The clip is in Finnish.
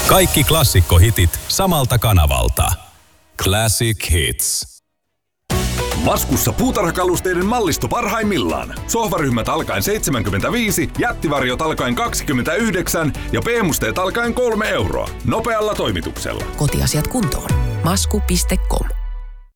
Kaikki klassikkohitit samalta kanavalta. Classic Hits. Maskussa puutarhakalusteiden mallisto parhaimmillaan. Sohvaryhmät alkaen 75, jättivarjot alkaen 29 ja pehmusteet alkaen 3 euroa. Nopealla toimituksella. Kotiasiat kuntoon. Masku.com